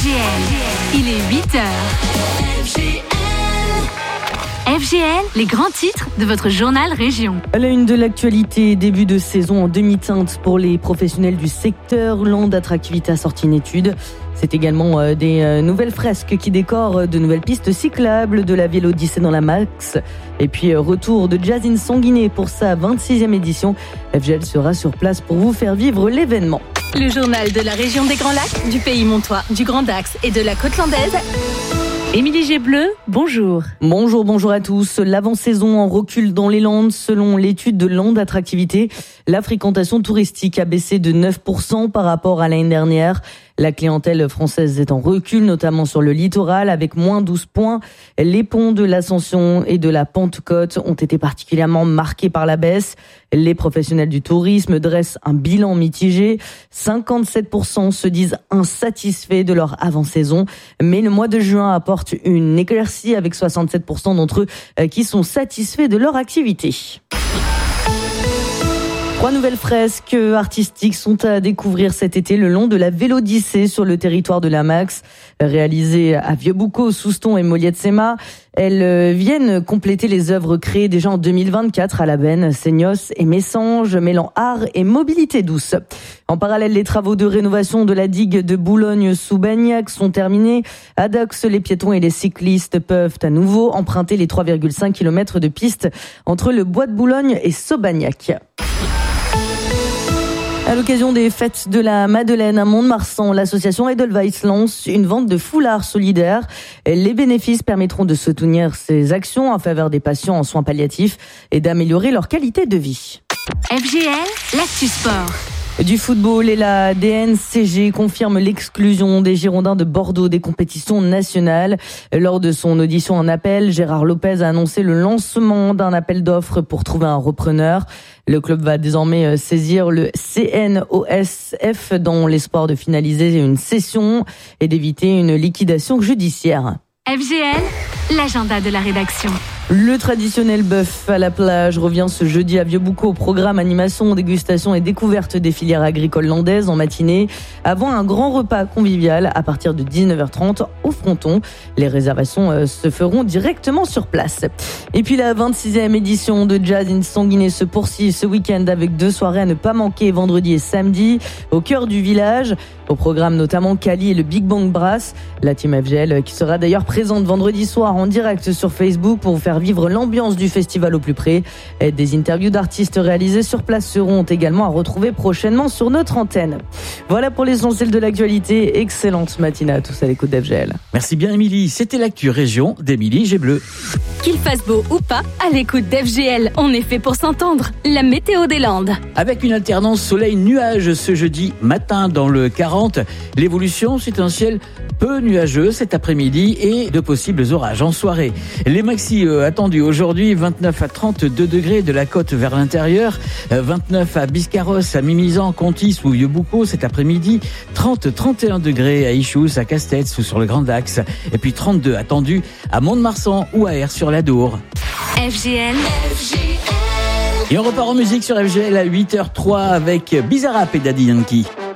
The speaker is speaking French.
FGL, il est 8h. FGL, les grands titres de votre journal Région. À la une de l'actualité, début de saison en demi-teinte pour les professionnels du secteur. Land Attractivité a sorti une étude. C'est également des nouvelles fresques qui décorent de nouvelles pistes cyclables, de la Vélodyssée dans la Max. Et puis retour de Jazz in Sanguinet pour sa 26e édition. FGL sera sur place pour vous faire vivre l'événement. Le journal de la région des Grands Lacs, du Pays Montois, du Grand Dax et de la Côte Landaise. Émilie Gébleu, bonjour. Bonjour à tous. L'avant-saison en recul dans les Landes. Selon l'étude de Land Attractivité, la fréquentation touristique a baissé de 9% par rapport à l'année dernière. La clientèle française est en recul, notamment sur le littoral, avec moins 12 points. Les ponts de l'Ascension et de la Pentecôte ont été particulièrement marqués par la baisse. Les professionnels du tourisme dressent un bilan mitigé. 57% se disent insatisfaits de leur avant-saison. Mais le mois de juin apporte une éclaircie avec 67% d'entre eux qui sont satisfaits de leur activité. 3 nouvelles fresques artistiques sont à découvrir cet été le long de la Vélodyssée sur le territoire de la Max. Réalisées à Vieux-Boucau, Souston et Moliette-Séma, elles viennent compléter les œuvres créées déjà en 2024 à La Benne, Seignos et Messanges, mêlant art et mobilité douce. En parallèle, les travaux de rénovation de la digue de Boulogne-sous-Bagnac sont terminés. À Dax, les piétons et les cyclistes peuvent à nouveau emprunter les 3,5 km de piste entre le bois de Boulogne et Saubagnac. À l'occasion des fêtes de la Madeleine à Mont-de-Marsan, l'association Edelweiss lance une vente de foulards solidaires. Les bénéfices permettront de soutenir ces actions en faveur des patients en soins palliatifs et d'améliorer leur qualité de vie. FGL, l'actu sport. Du football et la DNCG confirme l'exclusion des Girondins de Bordeaux des compétitions nationales. Lors de son audition en appel, Gérard Lopez a annoncé le lancement d'un appel d'offres pour trouver un repreneur. Le club va désormais saisir le CNOSF dans l'espoir de finaliser une cession et d'éviter une liquidation judiciaire. FGL, l'agenda de la rédaction. Le traditionnel bœuf à la plage revient ce jeudi à Vieux-Boucau au programme animation, dégustation et découverte des filières agricoles landaises en matinée, avant un grand repas convivial à partir de 19h30 au Fronton. Les réservations se feront directement sur place. Et puis la 26e édition de Jazz in Sanguinet se poursuit ce week-end avec 2 soirées à ne pas manquer vendredi et samedi au cœur du village. Au programme notamment Kali et le Big Bang Brass. La team FGL qui sera d'ailleurs présente vendredi soir en direct sur Facebook pour vous faire vivre l'ambiance du festival au plus près. Et des interviews d'artistes réalisées sur place seront également à retrouver prochainement sur notre antenne. Voilà pour l'essentiel de l'actualité. Excellente matinée à tous à l'écoute d'FGL. Merci bien Émilie. C'était l'actu région d'Émilie Gébleu. Qu'il fasse beau ou pas, à l'écoute d'FGL, on est fait pour s'entendre. La météo des Landes. Avec une alternance soleil-nuage ce jeudi matin dans le 40, l'évolution, c'est un ciel peu nuageux cet après-midi et de possibles orages en soirée. Les maxi attendus aujourd'hui, 29 à 32 degrés de la côte vers l'intérieur, 29 à Biscarrosse, à Mimizan, Contis ou Vieux-Boucau cet après-midi, 30-31 degrés à Ichouz, à Castets ou sur le Grand Dax, et puis 32 attendus à Mont-de-Marsan ou à Aire sur l'Adour. FGL. Et on repart en musique sur FGL à 8h03 avec Bizarrap et Daddy Yankee.